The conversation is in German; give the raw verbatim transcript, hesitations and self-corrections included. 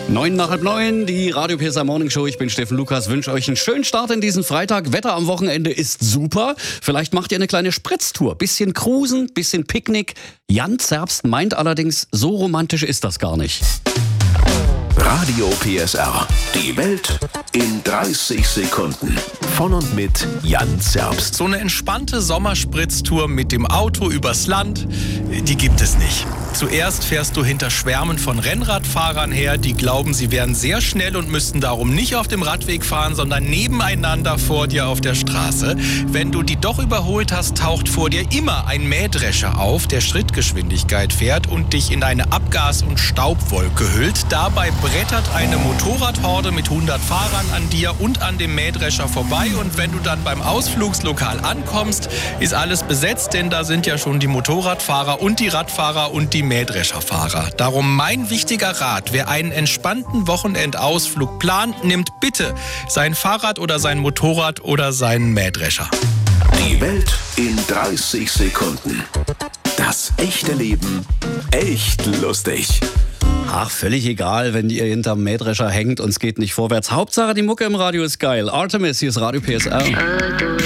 Neun nach halb neun, die Radio P S R Morning Show. Ich bin Steffen Lukas, wünsche euch einen schönen Start in diesen Freitag. Wetter am Wochenende ist super. Vielleicht macht ihr eine kleine Spritztour. Bisschen cruisen, bisschen Picknick. Jan Zerbst meint allerdings, so romantisch ist das gar nicht. Radio P S R. Die Welt in dreißig Sekunden. Von und mit Jan Zerbst. So eine entspannte Sommerspritztour mit dem Auto übers Land, die gibt es nicht. Zuerst fährst du hinter Schwärmen von Rennradfahrern her, die glauben, sie wären sehr schnell und müssten darum nicht auf dem Radweg fahren, sondern nebeneinander vor dir auf der Straße. Wenn du die doch überholt hast, taucht vor dir immer ein Mähdrescher auf, der Schrittgeschwindigkeit fährt und dich in eine Abgas- und Staubwolke hüllt. Dabei brettert eine Motorradhorde mit hundert Fahrern an dir und an dem Mähdrescher vorbei. Und wenn du dann beim Ausflugslokal ankommst, ist alles besetzt, denn da sind ja schon die Motorradfahrer und die Radfahrer und die Mähdrescherfahrer. Darum mein wichtiger Rat: Wer einen entspannten Wochenendausflug plant, nimmt bitte sein Fahrrad oder sein Motorrad oder seinen Mähdrescher. Die Welt in dreißig Sekunden. Das echte Leben echt lustig. Ach, völlig egal, wenn ihr hinterm Mähdrescher hängt und es geht nicht vorwärts. Hauptsache die Mucke im Radio ist geil. Artemis, hier ist Radio P S R.